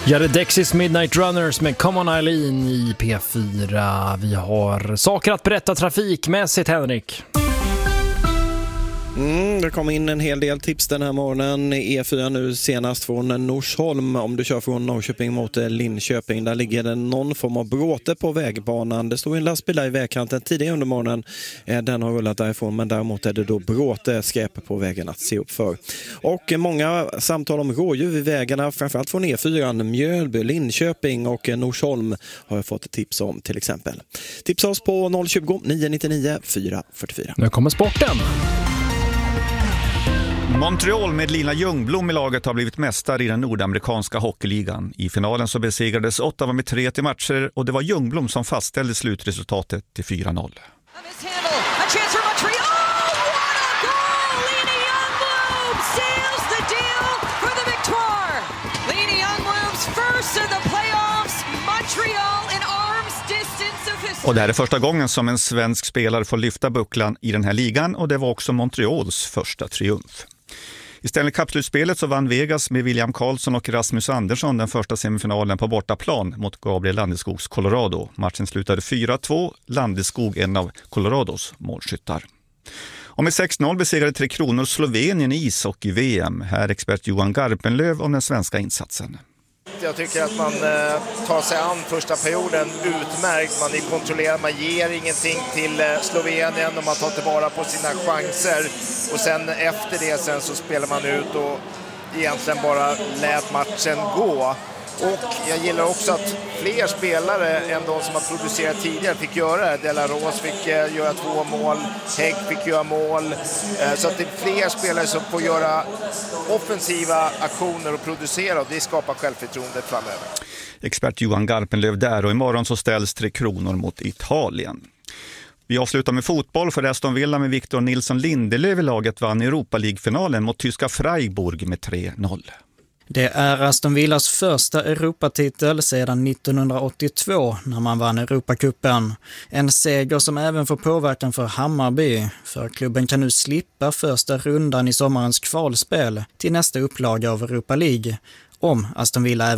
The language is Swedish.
Jaredexis Midnight Runners med Come On Eileen i P4. Vi har saker att berätta trafikmässigt, Henrik. Det kom in en hel del tips den här morgonen. E4 nu senast från Norsholm. Om du kör från Norrköping mot Linköping, där ligger det någon form av bråte på vägbanan. Det står en lastbil där i vägkanten tidigare under morgonen. Den har rullat därifrån, men däremot är det då bråte, skräp på vägen att se upp för. Och många samtal om rådjur vid vägarna, framförallt från E4, Mjölby, Linköping och Norsholm har jag fått ett tips om till exempel. Tipsa oss på 020 999 444. Nu kommer sporten. Montreal med Lina Ljungblom i laget har blivit mästare i den nordamerikanska hockeyligan. I finalen så besegrades Ottawa med 3 matcher och det var Ljungblom som fastställde slutresultatet till 4-0. Och det här är första gången som en svensk spelare får lyfta bucklan i den här ligan, och det var också Montreals första triumf. I Stanley Cup-slutspelet så vann Vegas med William Karlsson och Rasmus Andersson den första semifinalen på bortaplan mot Gabriel Landeskogs Colorado. Matchen slutade 4-2, Landeskog en av Colorados målskyttar. Och med 6-0 besegrade Tre Kronor Slovenien i ishockey-VM. Här är expert Johan Garpenlöv om den svenska insatsen. Jag tycker att man tar sig an första perioden utmärkt. Man är kontrollerad, man ger ingenting till Slovenien och man tar tillvara på sina chanser. Och sen efter det så spelar man ut och egentligen bara lät matchen gå. Och jag gillar också att fler spelare än de som har producerat tidigare fick göra det. Delaros fick göra 2 mål, Hägg fick göra mål. Så att det är fler spelare som får göra offensiva aktioner och producera, och det skapar självförtroende framöver. Expert Johan Garpenlöv där, och imorgon så ställs Tre Kronor mot Italien. Vi avslutar med fotboll, för Aston Villa med Victor Nilsson Lindelöf i laget vann Europa League-finalen mot tyska Freiburg med 3-0. Det är Aston Villas första Europatitel sedan 1982 när man vann Europacupen. En seger som även får påverkan för Hammarby, för klubben kan nu slippa första rundan i sommarens kvalspel till nästa upplaga av Europa League om Aston Villa